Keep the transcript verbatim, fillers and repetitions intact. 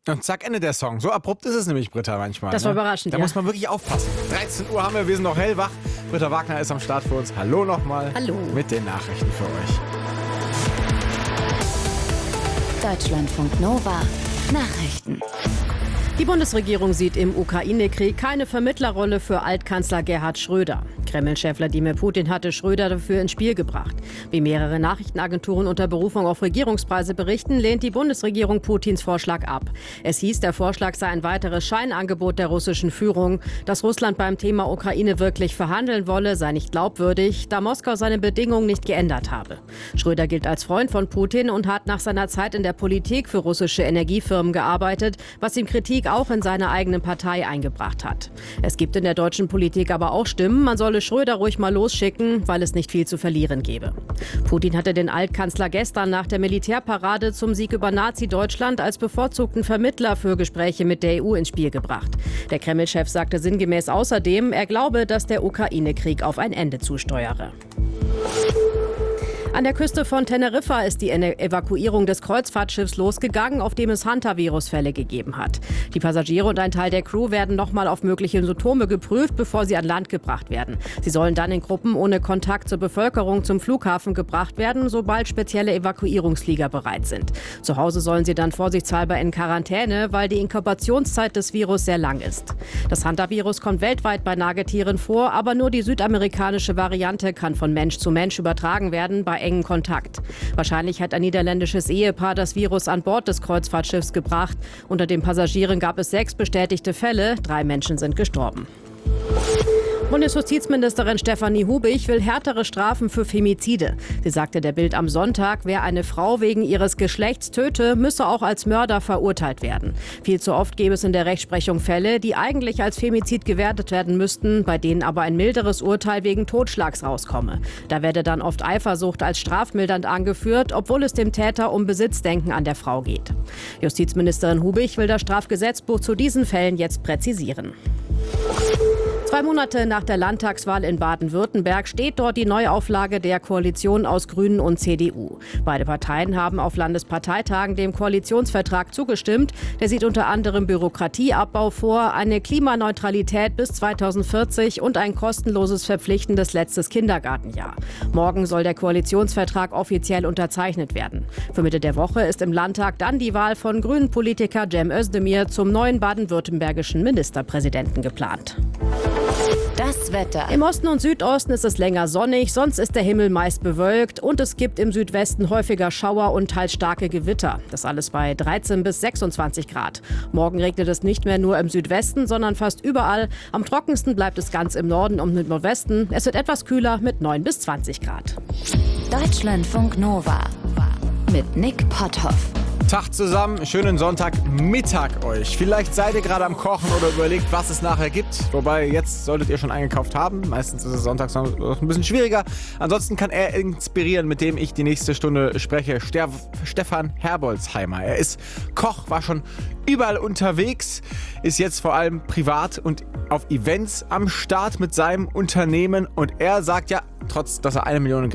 Und zack, endet der Song. So abrupt ist es nämlich, Britta, manchmal. Das war ne? überraschend, Da ja. muss man wirklich aufpassen. dreizehn Uhr haben wir, wir sind noch hellwach. Britta Wagner ist am Start für uns. Hallo nochmal. Hallo. Mit den Nachrichten für euch. Deutschlandfunk Nova Nachrichten. Die Bundesregierung sieht im Ukraine-Krieg keine Vermittlerrolle für Altkanzler Gerhard Schröder. Kreml-Chef Wladimir Putin hatte Schröder dafür ins Spiel gebracht. Wie mehrere Nachrichtenagenturen unter Berufung auf Regierungspreise berichten, lehnt die Bundesregierung Putins Vorschlag ab. Es hieß, der Vorschlag sei ein weiteres Scheinangebot der russischen Führung. Dass Russland beim Thema Ukraine wirklich verhandeln wolle, sei nicht glaubwürdig, da Moskau seine Bedingungen nicht geändert habe. Schröder gilt als Freund von Putin und hat nach seiner Zeit in der Politik für russische Energiefirmen gearbeitet, was ihm Kritik auch in seiner eigenen Partei eingebracht hat. Es gibt in der deutschen Politik aber auch Stimmen, man solle Schröder ruhig mal losschicken, weil es nicht viel zu verlieren gebe. Putin hatte den Altkanzler gestern nach der Militärparade zum Sieg über Nazi-Deutschland als bevorzugten Vermittler für Gespräche mit der E U ins Spiel gebracht. Der Kreml-Chef sagte sinngemäß außerdem, er glaube, dass der Ukraine-Krieg auf ein Ende zusteuere. An der Küste von Teneriffa ist die Evakuierung des Kreuzfahrtschiffs losgegangen, auf dem es Hantavirus-Fälle gegeben hat. Die Passagiere und ein Teil der Crew werden nochmal auf mögliche Symptome geprüft, bevor sie an Land gebracht werden. Sie sollen dann in Gruppen ohne Kontakt zur Bevölkerung zum Flughafen gebracht werden, sobald spezielle Evakuierungsflieger bereit sind. Zu Hause sollen sie dann vorsichtshalber in Quarantäne, weil die Inkubationszeit des Virus sehr lang ist. Das Hantavirus kommt weltweit bei Nagetieren vor, aber nur die südamerikanische Variante kann von Mensch zu Mensch übertragen werden, bei engen Kontakt. Wahrscheinlich hat ein niederländisches Ehepaar das Virus an Bord des Kreuzfahrtschiffs gebracht. Unter den Passagieren gab es sechs bestätigte Fälle, drei Menschen sind gestorben. Bundesjustizministerin Stefanie Hubig will härtere Strafen für Femizide. Sie sagte der Bild am Sonntag, wer eine Frau wegen ihres Geschlechts töte, müsse auch als Mörder verurteilt werden. Viel zu oft gäbe es in der Rechtsprechung Fälle, die eigentlich als Femizid gewertet werden müssten, bei denen aber ein milderes Urteil wegen Totschlags rauskomme. Da werde dann oft Eifersucht als strafmildernd angeführt, obwohl es dem Täter um Besitzdenken an der Frau geht. Justizministerin Hubig will das Strafgesetzbuch zu diesen Fällen jetzt präzisieren. Zwei Monate nach der Landtagswahl in Baden-Württemberg steht dort die Neuauflage der Koalition aus Grünen und C D U. Beide Parteien haben auf Landesparteitagen dem Koalitionsvertrag zugestimmt. Der sieht unter anderem Bürokratieabbau vor, eine Klimaneutralität bis zweitausendvierzig und ein kostenloses verpflichtendes letztes Kindergartenjahr. Morgen soll der Koalitionsvertrag offiziell unterzeichnet werden. Für Mitte der Woche ist im Landtag dann die Wahl von Grünen-Politiker Cem Özdemir zum neuen baden-württembergischen Ministerpräsidenten geplant. Das Wetter. Im Osten und Südosten ist es länger sonnig, sonst ist der Himmel meist bewölkt und es gibt im Südwesten häufiger Schauer und teils starke Gewitter. Das alles bei dreizehn bis sechsundzwanzig Grad. Morgen regnet es nicht mehr nur im Südwesten, sondern fast überall. Am trockensten bleibt es ganz im Norden und im Nordwesten. Es wird etwas kühler mit neun bis zwanzig Grad. Deutschlandfunk Nova mit Nick Potthoff. Tag zusammen, schönen Sonntagmittag euch. Vielleicht seid ihr gerade am Kochen oder überlegt, was es nachher gibt. Wobei, jetzt solltet ihr schon eingekauft haben. Meistens ist es sonntags noch ein bisschen schwieriger. Ansonsten kann er inspirieren, mit dem ich die nächste Stunde spreche. Ster- Stefan Herbolzheimer. Er ist Koch, war schon überall unterwegs, ist jetzt vor allem privat und auf Events am Start mit seinem Unternehmen. Und er sagt ja, trotz dass er eine Million